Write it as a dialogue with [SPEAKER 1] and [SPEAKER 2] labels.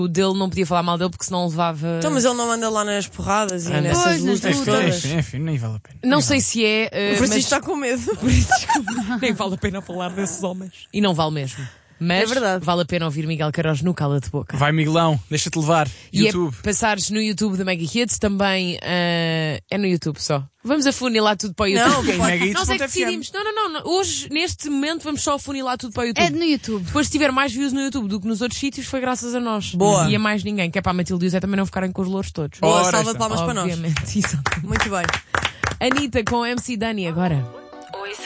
[SPEAKER 1] O dele não podia falar mal dele porque senão levava.
[SPEAKER 2] Então, mas ele não anda lá nas porradas e nessas
[SPEAKER 3] Pois, nas
[SPEAKER 2] lutas
[SPEAKER 3] lutas.
[SPEAKER 2] todas.
[SPEAKER 4] Enfim, nem vale a pena.
[SPEAKER 1] Não sei se é.
[SPEAKER 2] O Francisco está com medo.
[SPEAKER 1] Nem vale a pena falar desses homens. E não vale mesmo. Mas
[SPEAKER 2] É verdade.
[SPEAKER 1] vale a pena ouvir Miguel Queiroz no Cala de Boca.
[SPEAKER 4] Vai, Miguelão, deixa-te levar.
[SPEAKER 1] E
[SPEAKER 4] YouTube.
[SPEAKER 1] é passares no YouTube da Mega Hits também. É no YouTube só. Vamos afunilar tudo para o YouTube.
[SPEAKER 2] Não,
[SPEAKER 4] Mega Hits
[SPEAKER 1] Nós é que
[SPEAKER 4] .fm.
[SPEAKER 1] decidimos. Não. Hoje, neste momento, vamos só afunilar tudo para o YouTube.
[SPEAKER 3] É no YouTube.
[SPEAKER 1] Depois, se tiver mais views no YouTube do que nos outros sítios, foi graças a nós.
[SPEAKER 2] Boa.
[SPEAKER 1] E a mais ninguém. Que é para a Matilde e o Zé também não ficarem com os louros todos.
[SPEAKER 2] Boa,
[SPEAKER 4] Ora,
[SPEAKER 2] salva de
[SPEAKER 4] está.
[SPEAKER 2] palmas para nós.
[SPEAKER 1] Obviamente. Exatamente.
[SPEAKER 2] Muito bem.
[SPEAKER 1] Anitta com MC Dani agora.